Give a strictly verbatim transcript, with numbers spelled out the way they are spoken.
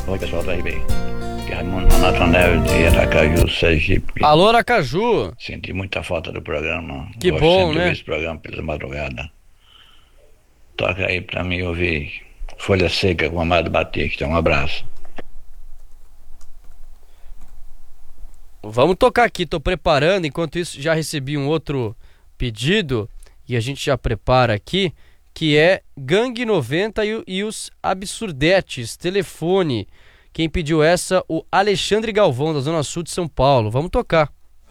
Oi, pessoal da R B. Que é Raimundo Nonato Neves de Aracaju, Sergipe. Alô, Aracaju. Senti muita falta do programa. Que Gosto bom, sempre de né? ouvir esse programa pela madrugada. Toca aí pra mim ouvir Folha Seca com Amado Batista. Um abraço. Vamos tocar aqui, tô preparando. Enquanto isso, já recebi um outro pedido e a gente já prepara aqui, que é Gangue noventa e, e os Absurdetes. Telefone. Quem pediu essa? O Alexandre Galvão, da Zona Sul de São Paulo. Vamos tocar.